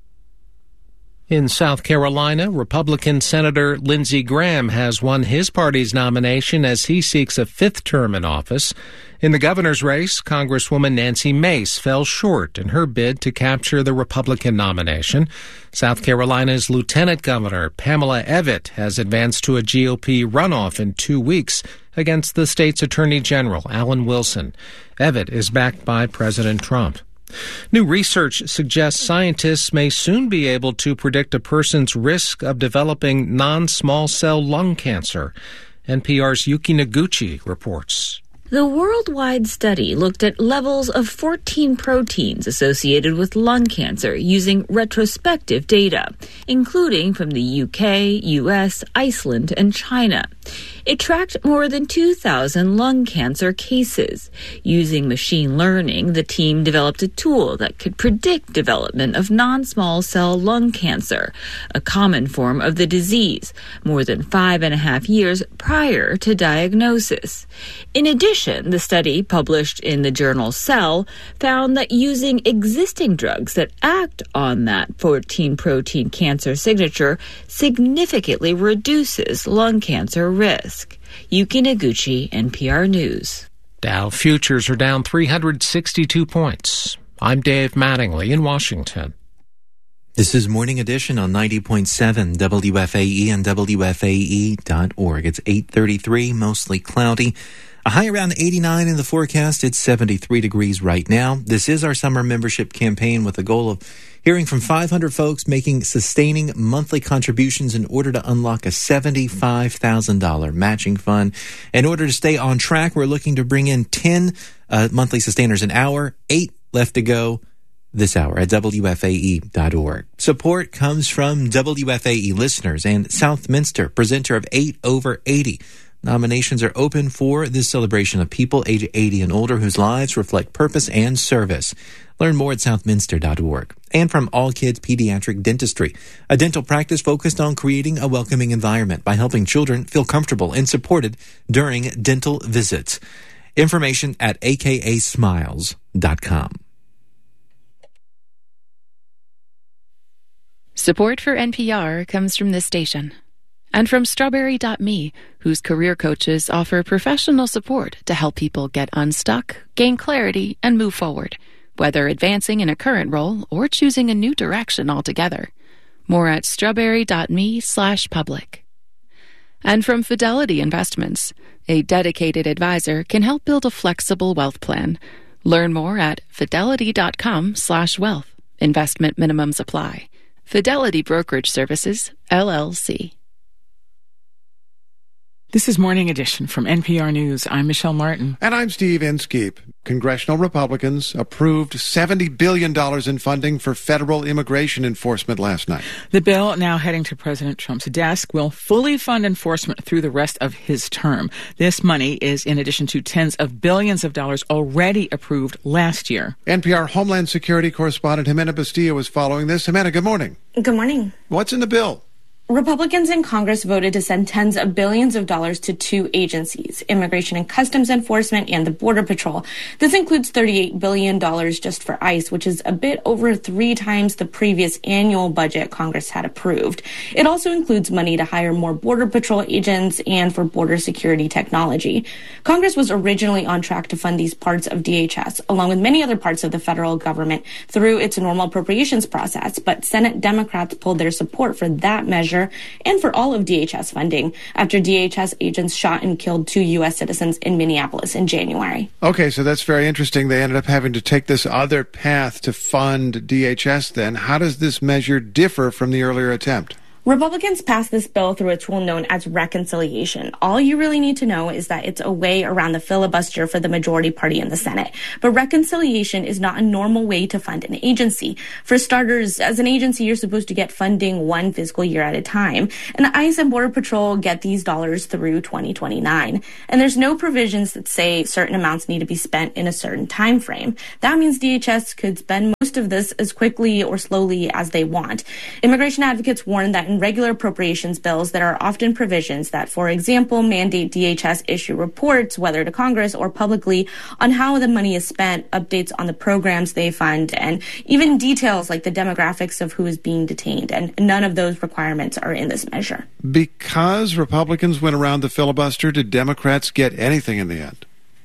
In South Carolina, Republican Senator Lindsey Graham has won his party's nomination as he seeks a fifth term in office. In the governor's race, Congresswoman Nancy Mace fell short in her bid to capture the Republican nomination. South Carolina's Lieutenant Governor Pamela Evette has advanced to a GOP runoff in 2 weeks against the state's Attorney General, Alan Wilson. Evette is backed by President Trump. New research suggests scientists may soon be able to predict a person's risk of developing non-small cell lung cancer. NPR's Yuki Noguchi reports. The worldwide study looked at levels of 14 proteins associated with lung cancer using retrospective data, including from the UK, US, Iceland, and China. It tracked more than 2,000 lung cancer cases. Using machine learning, the team developed a tool that could predict development of non-small cell lung cancer, a common form of the disease, more than 5.5 years prior to diagnosis. In addition, the study, published in the journal Cell, found that using existing drugs that act on that 14-protein cancer signature significantly reduces lung cancer risk. Yuki Noguchi, NPR News. Dow futures are down 362 points. I'm Dave Mattingly in Washington. This is Morning Edition on 90.7 WFAE and WFAE.org. It's 8:33, mostly cloudy. A high around 89 in the forecast. It's 73 degrees right now. This is our summer membership campaign with the goal of hearing from 500 folks making sustaining monthly contributions in order to unlock a $75,000 matching fund. In order to stay on track, we're looking to bring in 10 monthly sustainers an hour, 8 left to go this hour at WFAE.org. Support comes from WFAE listeners and Southminster, presenter of 8 Over 80. Nominations are open for this celebration of people age 80 and older whose lives reflect purpose and service. Learn more at southminster.org. And from All Kids Pediatric Dentistry, a dental practice focused on creating a welcoming environment by helping children feel comfortable and supported during dental visits. Information at akasmiles.com. Support for NPR comes from this station. And from Strawberry.me, whose career coaches offer professional support to help people get unstuck, gain clarity, and move forward, whether advancing in a current role or choosing a new direction altogether. More at strawberry.me/public. And from Fidelity Investments, a dedicated advisor can help build a flexible wealth plan. Learn more at fidelity.com/wealth. Investment minimums apply. Fidelity Brokerage Services, LLC. This is Morning Edition from NPR News. I'm Michelle Martin. And I'm Steve Inskeep. Congressional Republicans approved $70 billion in funding for federal immigration enforcement last night. The bill, now heading to President Trump's desk, will fully fund enforcement through the rest of his term. This money is in addition to tens of billions of dollars already approved last year. NPR Homeland Security correspondent Jimena Bustillo is following this. Jimena, good morning. Good morning. What's in the bill? Republicans in Congress voted to send tens of billions of dollars to two agencies, Immigration and Customs Enforcement and the Border Patrol. This includes $38 billion just for ICE, which is a bit over 3 times the previous annual budget Congress had approved. It also includes money to hire more Border Patrol agents and for border security technology. Congress was originally on track to fund these parts of DHS, along with many other parts of the federal government, through its normal appropriations process, but Senate Democrats pulled their support for that measure and for all of DHS funding after DHS agents shot and killed 2 U.S. citizens in Minneapolis in January. Okay, so that's very interesting. They ended up having to take this other path to fund DHS then. How does this measure differ from the earlier attempt? Republicans passed this bill through a tool known as reconciliation. All you really need to know is that it's a way around the filibuster for the majority party in the Senate. But reconciliation is not a normal way to fund an agency. For starters, as an agency, you're supposed to get funding 1 fiscal year at a time. And ICE and Border Patrol get these dollars through 2029. And there's no provisions that say certain amounts need to be spent in a certain time frame. That means DHS could spend most of this as quickly or slowly as they want. Immigration advocates warn that in regular appropriations bills, there are often provisions that, for example, mandate DHS issue reports, whether to Congress or publicly, on how the money is spent, updates on the programs they fund, and even details like the demographics of who is being detained. And none of those requirements are in this measure. Because Republicans went around the filibuster, did Democrats get anything in the end?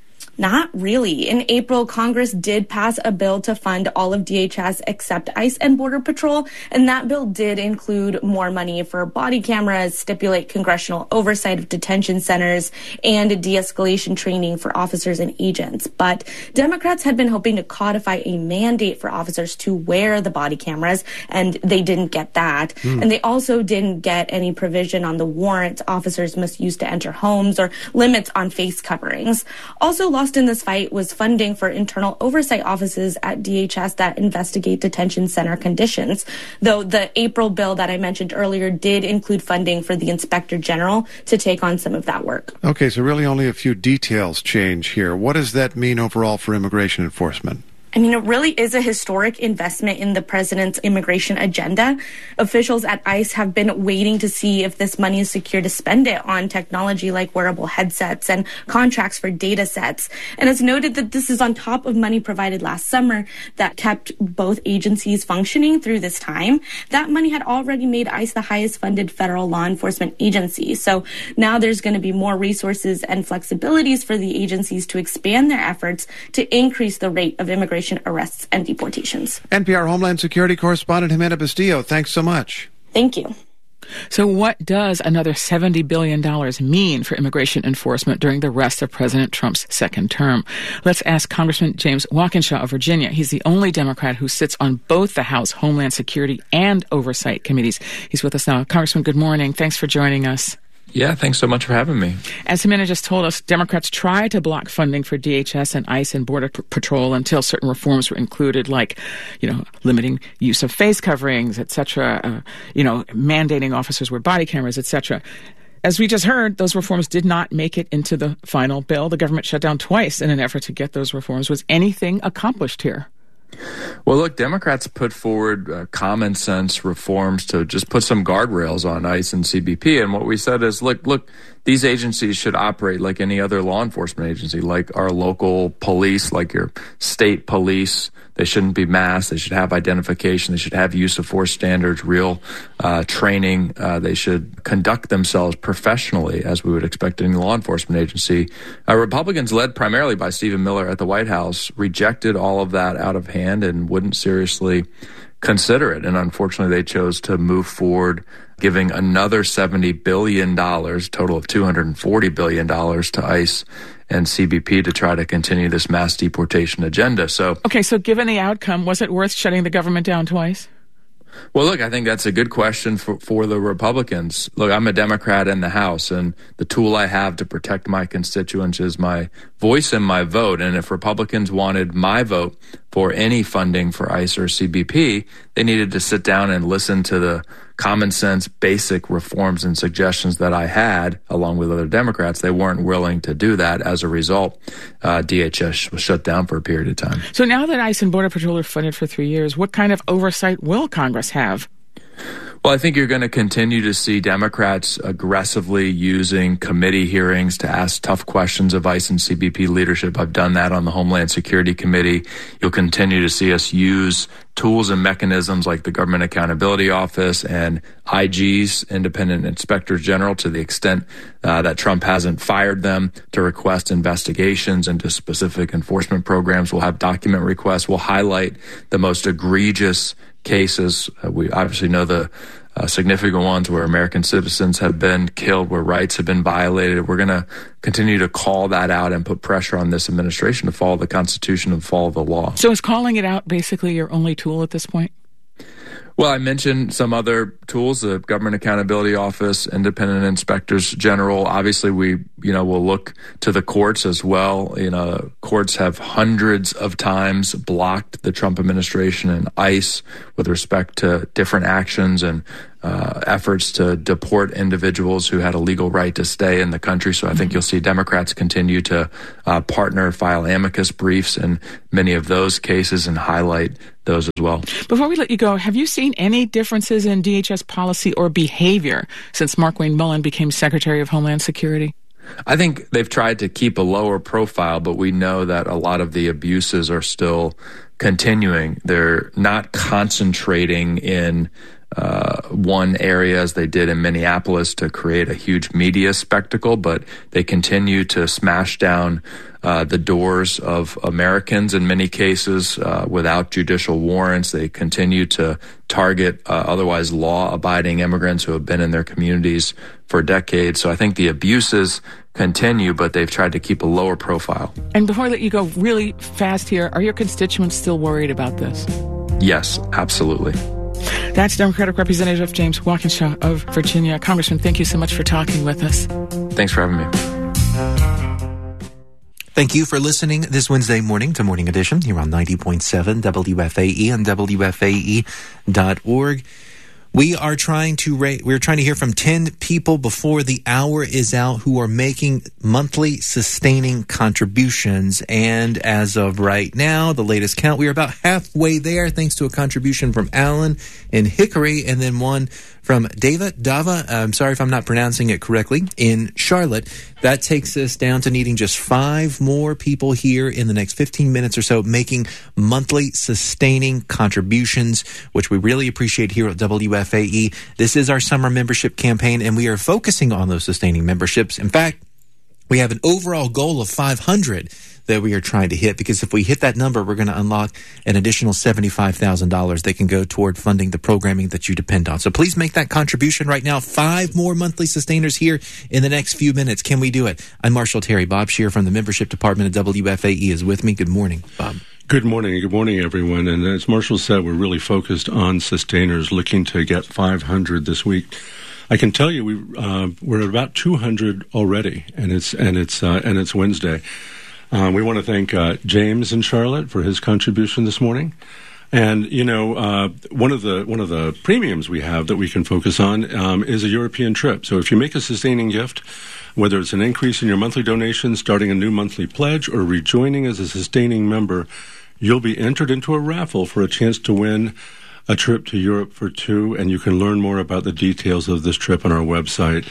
Not really. In April, Congress did pass a bill to fund all of DHS except ICE and Border Patrol, and that bill did include more money for body cameras, stipulate congressional oversight of detention centers, and de-escalation training for officers and agents. But Democrats had been hoping to codify a mandate for officers to wear the body cameras, and they didn't get that. And they also didn't get any provision on the warrants officers must use to enter homes or limits on face coverings. Also lost in this fight was funding for internal oversight offices at DHS that investigate detention center conditions, though the April bill that I mentioned earlier did include funding for the Inspector General to take on some of that work. Okay, so really only a few details change here. What does that mean overall for immigration enforcement? I mean, it really is a historic investment in the president's immigration agenda. Officials at ICE have been waiting to see if this money is secure to spend it on technology like wearable headsets and contracts for data sets. And it's noted that this is on top of money provided last summer that kept both agencies functioning through this time. That money had already made ICE the highest funded federal law enforcement agency. So now there's going to be more resources and flexibilities for the agencies to expand their efforts to increase the rate of immigration arrests and deportations. NPR Homeland Security correspondent Jimena Bustillo, thanks so much. Thank you. So what does another $70 billion mean for immigration enforcement during the rest of President Trump's second term? Let's ask Congressman James Walkinshaw of Virginia. He's the only Democrat who sits on both the House Homeland Security and Oversight committees. He's with us now. Congressman, good morning. Thanks for joining us. Yeah, thanks so much for having me. As Jimena just told us, Democrats tried to block funding for DHS and ICE and Border Patrol until certain reforms were included, like, limiting use of face coverings, et cetera, mandating officers wear body cameras, et cetera. As we just heard, those reforms did not make it into the final bill. The government shut down twice in an effort to get those reforms. Was anything accomplished here? Well, look, Democrats put forward common sense reforms to just put some guardrails on ICE and CBP. And what we said is, look, these agencies should operate like any other law enforcement agency, like our local police, like your state police. They shouldn't be masked. They should have identification. They should have use of force standards, real training. They should conduct themselves professionally, as we would expect any law enforcement agency. Republicans, led primarily by Stephen Miller at the White House, rejected all of that out of hand and wouldn't seriously consider it. And unfortunately, they chose to move forward, giving another $70 billion, total of $240 billion to ICE and CBP to try to continue this mass deportation agenda. So, given the outcome, was it worth shutting the government down twice? Well, look, I think that's a good question for the Republicans. Look, I'm a Democrat in the House, and the tool I have to protect my constituents is my voice and my vote. And if Republicans wanted my vote for any funding for ICE or CBP, they needed to sit down and listen to the common sense, basic reforms and suggestions that I had, along with other Democrats. They weren't willing to do that. As a result, DHS was shut down for a period of time. So now that ICE and Border Patrol are funded for 3 years, what kind of oversight will Congress have? Well, I think you're going to continue to see Democrats aggressively using committee hearings to ask tough questions of ICE and CBP leadership. I've done that on the Homeland Security Committee. You'll continue to see us use tools and mechanisms like the Government Accountability Office and IGs, Independent Inspectors General, to the extent that Trump hasn't fired them, to request investigations into specific enforcement programs. We'll have document requests. We'll highlight the most egregious cases. We obviously know the significant ones where American citizens have been killed, where rights have been violated. We're going to continue to call that out and put pressure on this administration to follow the Constitution and follow the law. So is calling it out basically your only tool at this point? Well, I mentioned some other tools, the Government Accountability Office, Independent Inspectors General. Obviously, we, will look to the courts as well. Courts have hundreds of times blocked the Trump administration and ICE with respect to different actions and efforts to deport individuals who had a legal right to stay in the country. So I think you'll see Democrats continue to partner, file amicus briefs in many of those cases and highlight those as well. Before we let you go, have you seen any differences in DHS policy or behavior since Markwayne Mullin became Secretary of Homeland Security? I think they've tried to keep a lower profile, but we know that a lot of the abuses are still continuing. They're not concentrating in one area as they did in Minneapolis to create a huge media spectacle, but they continue to smash down the doors of Americans in many cases without judicial warrants. They continue to target otherwise law-abiding immigrants who have been in their communities for decades. So I think the abuses continue, but they've tried to keep a lower profile. And before I let you go really fast here, are your constituents still worried about this? Yes, absolutely. That's Democratic Representative James Walkinshaw of Virginia. Congressman, thank you so much for talking with us. Thanks for having me. Thank you for listening this Wednesday morning to Morning Edition here on 90.7 WFAE and WFAE.org. We're trying to hear from 10 people before the hour is out who are making monthly sustaining contributions. And as of right now, the latest count, we are about halfway there, thanks to a contribution from Alan in Hickory and then one from Dava, I'm sorry if I'm not pronouncing it correctly, in Charlotte. That takes us down to needing just 5 more people here in the next 15 minutes or so making monthly sustaining contributions, which we really appreciate here at WFAE. This is our summer membership campaign, and we are focusing on those sustaining memberships. In fact, we have an overall goal of 500 that we are trying to hit, because if we hit that number, we're going to unlock an additional $75,000 that can go toward funding the programming that you depend on. So please make that contribution right now. 5 more monthly sustainers here in the next few minutes. Can we do it? I'm Marshall Terry. Bob Scheer from the membership department at WFAE is with me. Good morning, Bob. Good morning. Good morning, everyone. And as Marshall said, we're really focused on sustainers, looking to get 500 this week. I can tell you we're at about 200 already, and it's Wednesday. We want to thank James in Charlotte for his contribution this morning. And one of the premiums we have that we can focus on is a European trip. So if you make a sustaining gift, whether it's an increase in your monthly donation, starting a new monthly pledge, or rejoining as a sustaining member, you'll be entered into a raffle for a chance to win a trip to Europe for 2. And you can learn more about the details of this trip on our website,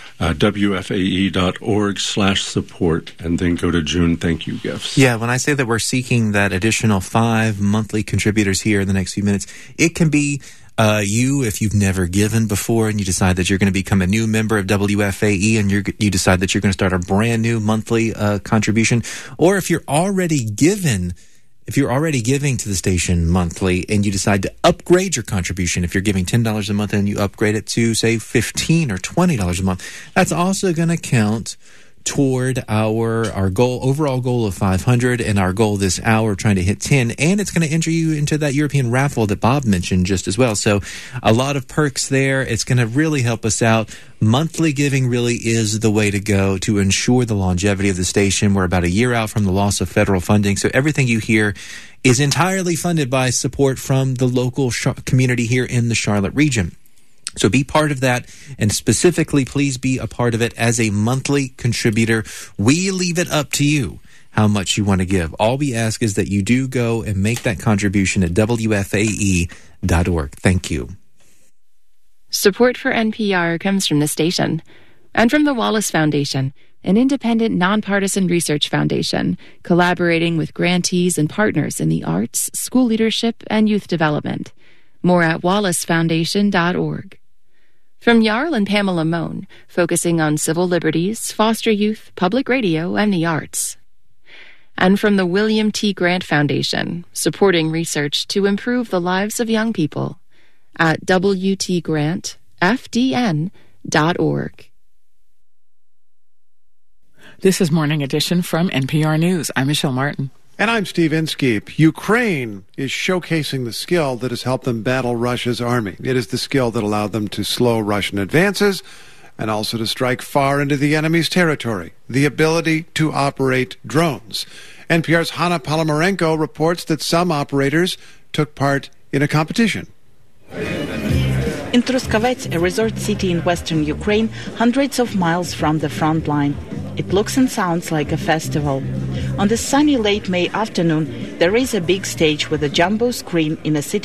WFAE.org/support, and then go to June Thank You Gifts. Yeah, when I say that we're seeking that additional 5 monthly contributors here in the next few minutes, it can be you if you've never given before and you decide that you're going to become a new member of WFAE and you decide that you're going to start a brand new monthly contribution, or if you're already giving to the station monthly and you decide to upgrade your contribution, if you're giving $10 a month and you upgrade it to, say, $15 or $20 a month, that's also going to count toward our goal, overall goal of 500, and our goal this hour trying to hit 10. And it's going to enter you into that European raffle that Bob mentioned just as well. So a lot of perks there. It's going to really help us out. Monthly giving really is the way to go to ensure the longevity of the station. We're about a year out from the loss of federal funding. So everything you hear is entirely funded by support from the local community here in the Charlotte region. So be part of that, and specifically, please be a part of it as a monthly contributor. We leave it up to you how much you want to give. All we ask is that you do go and make that contribution at WFAE.org. Thank you. Support for NPR comes from the station and from the Wallace Foundation, an independent, nonpartisan research foundation collaborating with grantees and partners in the arts, school leadership, and youth development. More at wallacefoundation.org. From Jarl and Pamela Mohn, focusing on civil liberties, foster youth, public radio, and the arts. And from the William T. Grant Foundation, supporting research to improve the lives of young people at WTGrantFDN.org. This is Morning Edition from NPR News. I'm Michelle Martin. And I'm Steve Inskeep. Ukraine is showcasing the skill that has helped them battle Russia's army. It is the skill that allowed them to slow Russian advances and also to strike far into the enemy's territory, the ability to operate drones. NPR's Hanna Palomarenko reports that some operators took part in a competition. In Truskavets, a resort city in western Ukraine, hundreds of miles from the front line. It looks and sounds like a festival. On this sunny late May afternoon, there is a big stage with a jumbo screen in a city